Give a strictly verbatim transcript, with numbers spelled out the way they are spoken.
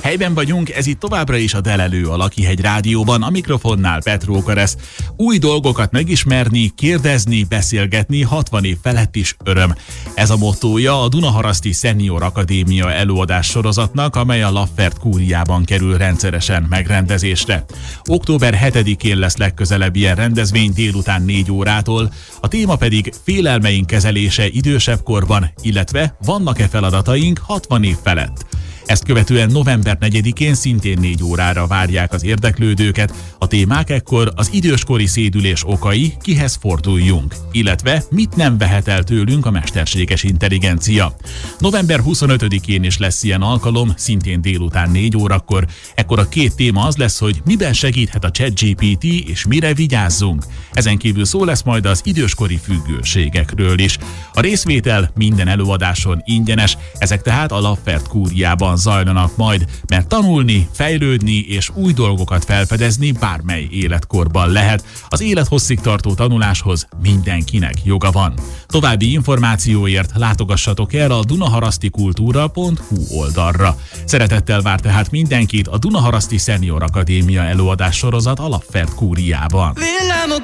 Helyben vagyunk, ez itt továbbra is a Delelő a Lakihegy Rádióban, a mikrofonnál Petró Karesz. Új dolgokat megismerni, kérdezni, beszélgetni hatvan év felett is öröm. Ez a mottója a Dunaharaszti Senior Akadémia előadás sorozatnak, amely a Laffert Kúriában kerül rendszeresen megrendezésre. október hetedikén lesz legközelebb ilyen rendezvény délután négy órától, a téma pedig félelmeink kezelése idősebb korban, illetve vannak-e feladataink hatvan év felett. Ezt követően november negyedikén szintén négy órára várják az érdeklődőket. A témák ekkor az időskori szédülés okai, kihez forduljunk, illetve mit nem vehet el tőlünk a mesterséges intelligencia. november huszonötödikén is lesz ilyen alkalom, szintén délután négy órakor. Ekkor a két téma az lesz, hogy miben segíthet a ChatGPT és mire vigyázzunk. Ezen kívül szó lesz majd az időskori függőségekről is. A részvétel minden előadáson ingyenes, ezek tehát a Laffert Kúriában zajlanak majd, mert tanulni, fejlődni és új dolgokat felfedezni bármely életkorban lehet. Az élethosszig tartó tanuláshoz mindenkinek joga van. További információért látogassatok el a dunaharasztikultúra pont hu oldalra. Szeretettel vár tehát mindenkit a Dunaharaszti Senior Akadémia előadás sorozat a Laffert Kúriában.